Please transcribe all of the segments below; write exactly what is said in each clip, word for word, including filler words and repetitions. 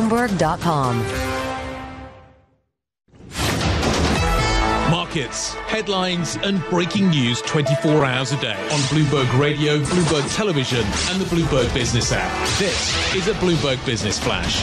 Bloomberg dot com. Markets, headlines and breaking news twenty-four hours a day on Bloomberg Radio, Bloomberg Television and the Bloomberg Business app. This is a Bloomberg Business Flash.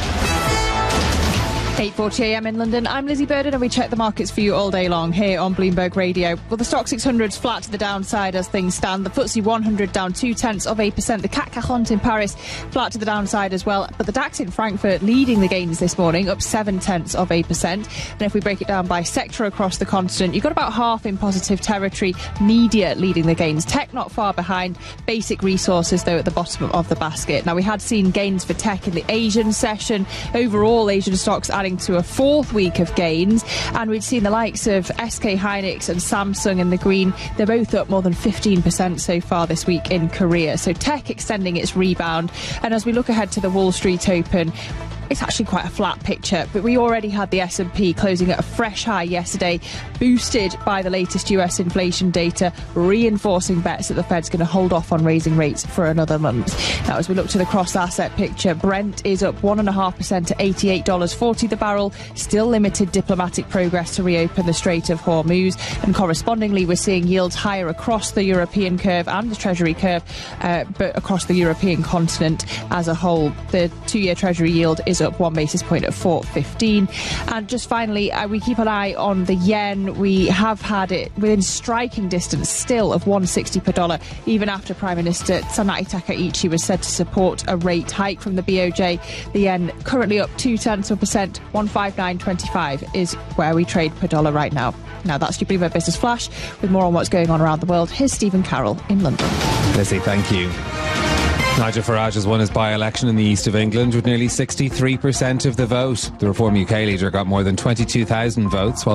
eight forty a m in London. I'm Lizzie Burden and we check the markets for you all day long here on Bloomberg Radio. Well, the Stoxx six hundred's flat to the downside as things stand. The F T S E one hundred down two tenths of eight percent. The C A C quarante in Paris flat to the downside as well. But the DAX in Frankfurt leading the gains this morning, up seven tenths of eight percent. And if we break it down by sector across the continent, you've got about half in positive territory. Media leading the gains. Tech not far behind. Basic resources, though, at the bottom of the basket. Now, we had seen gains for tech in the Asian session. Overall, Asian stocks adding to a fourth week of gains, and we'd seen the likes of S K Hynix and Samsung in the green. They're both up more than fifteen percent so far this week in Korea. So tech extending its rebound, and as we look ahead to the Wall Street Open, it's actually quite a flat picture, but we already had the S and P closing at a fresh high yesterday, boosted by the latest U S inflation data, reinforcing bets that the Fed's going to hold off on raising rates for another month. Now, as we look to the cross-asset picture, Brent is up one point five percent to eighty-eight dollars forty the barrel, still limited diplomatic progress to reopen the Strait of Hormuz, and correspondingly we're seeing yields higher across the European curve and the Treasury curve, uh, but across the European continent as a whole. The two-year Treasury yield is up one basis point at four fifteen. And just finally, uh, we keep an eye on the yen. We have had it within striking distance still of one sixty per dollar, even after Prime Minister Sanai Takaichi was said to support a rate hike from the B O J. The yen currently up two tenths of a percent, one fifty-nine twenty-five is where we trade per dollar right now. Now, that's your Bloomberg Business Flash. With more on what's going on around the world, here's Stephen Carroll in London. Lizzie, thank you. Nigel Farage has won his by-election in the east of England with nearly sixty-three percent of the vote. The Reform U K leader got more than twenty-two thousand votes, while